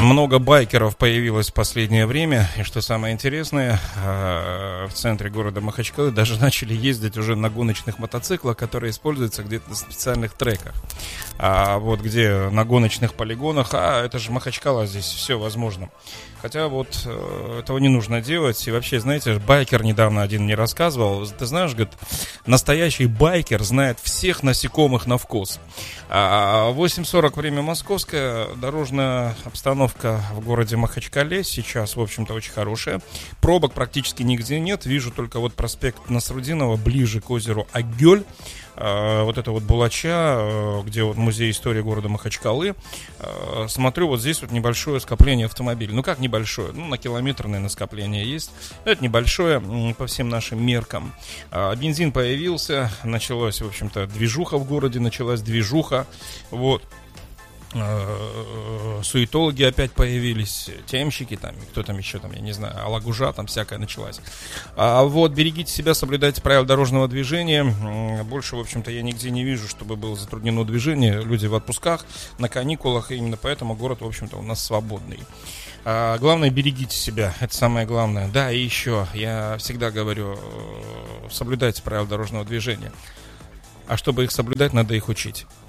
Много байкеров появилось в последнее время, и что самое интересное, в центре города Махачкалы даже начали ездить уже на гоночных мотоциклах, которые используются где-то на специальных треках. А вот где на гоночных полигонах, это же Махачкала, здесь все возможно. Хотя вот этого не нужно делать. И вообще, знаете, байкер недавно один мне рассказывал. Ты знаешь, говорит, настоящий байкер знает всех насекомых на вкус. 8:40 время московское. Дорожная обстановка в городе Махачкале сейчас, в общем-то, очень хорошая. Пробок практически нигде нет. Вижу только вот проспект Насрудинова ближе к озеру Агёль. Вот это вот Булача, где вот музей истории города Махачкалы. Смотрю, вот здесь вот небольшое скопление автомобилей. Ну как небольшое? Ну на километр, наверное, скопление есть. Но это небольшое по всем нашим меркам. Бензин появился, началась, в общем-то, движуха в городе, началась движуха. Вот. Суетологи опять появились, темщики там, кто там еще там, я не знаю, алагужа там всякая началась. Вот, берегите себя, соблюдайте правила дорожного движения. Больше, в общем-то, я нигде не вижу, чтобы было затруднено движение. Люди в отпусках, на каникулах, и именно поэтому город, в общем-то, у нас свободный. Главное, берегите себя, это самое главное. Да, и еще, я всегда говорю, соблюдайте правила дорожного движения. А чтобы их соблюдать, надо их учить.